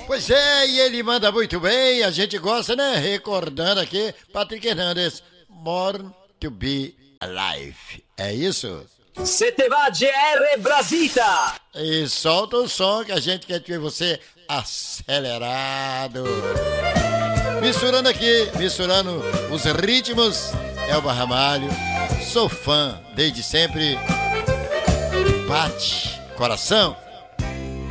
Pois é, e ele manda muito bem, a gente gosta, né? Recordando aqui, Patrick Hernandez, Born to be Alive. É isso? Se te va GR Brasita! E solta o som que a gente quer ver você acelerado. Misturando aqui, misturando os ritmos, Elba Ramalho, sou fã desde sempre. Bate coração.